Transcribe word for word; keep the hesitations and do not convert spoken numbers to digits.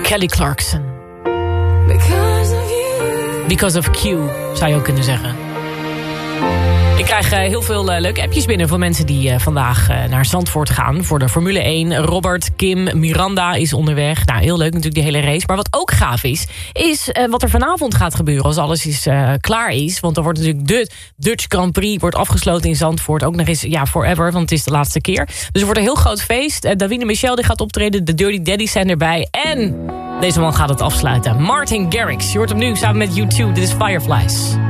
Kelly Clarkson. Because of Q, zou je ook kunnen zeggen. Ik krijg uh, heel veel uh, leuke appjes binnen voor mensen die uh, vandaag uh, naar Zandvoort gaan. Voor de Formule één. Robert, Kim, Miranda is onderweg. Nou, heel leuk natuurlijk die hele race. Maar wat ook gaaf is, is uh, wat er vanavond gaat gebeuren als alles is, uh, klaar is. Want er wordt natuurlijk de Dutch Grand Prix wordt afgesloten in Zandvoort. Ook nog eens, ja, forever, want het is de laatste keer. Dus er wordt een heel groot feest. Uh, Davina Michel die gaat optreden. De Dirty Daddies zijn erbij. En deze man gaat het afsluiten. Martin Garrix. Je hoort hem nu samen met U twee. Dit is Fireflies.